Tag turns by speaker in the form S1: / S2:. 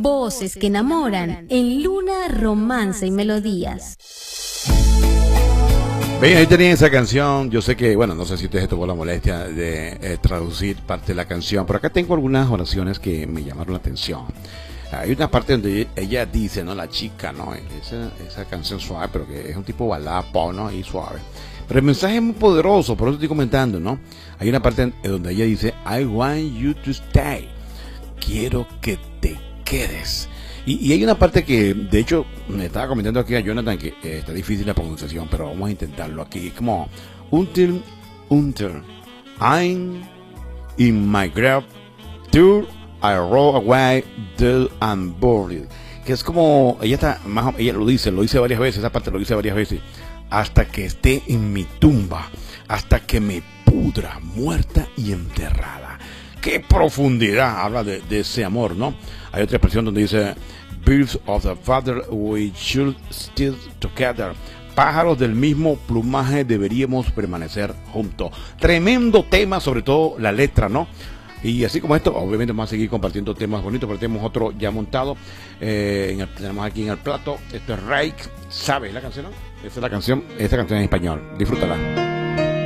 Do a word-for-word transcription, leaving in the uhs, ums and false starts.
S1: Voces que enamoran en Luna, Romance y Melodías.
S2: Bien, ahí tenían esa canción. Yo sé que, bueno, no sé si ustedes tuvo la molestia de eh, traducir parte de la canción, pero acá tengo algunas oraciones que me llamaron la atención. Hay una parte donde ella dice, ¿no? La chica, ¿no? Esa, esa canción suave, pero que es un tipo balada pop, ¿no? Y suave. Pero el mensaje es muy poderoso, por eso estoy comentando, ¿no? Hay una parte donde ella dice, I want you to stay. Quiero que te quedes. Y, y hay una parte que, de hecho, me estaba comentando aquí a Jonathan que eh, está difícil la pronunciación, pero vamos a intentarlo aquí. Como, until, until, I'm in my grave, till I roll away, dead and buried. Que es como, ella está, más, ella lo dice, lo dice varias veces, esa parte lo dice varias veces. Hasta que esté en mi tumba, hasta que me pudra, muerta y enterrada. ¡Qué profundidad! Habla de, de ese amor, ¿no? Hay otra expresión donde dice, birds of the feather we should still together. Pájaros del mismo plumaje deberíamos permanecer juntos. Tremendo tema, sobre todo la letra, ¿no? Y así como esto, obviamente vamos a seguir compartiendo temas bonitos, pero tenemos otro ya montado. Eh, en el, tenemos aquí en el plato, esto es Rake, ¿sabes la canción? No? Esa es la canción, esta canción en español. Disfrútala.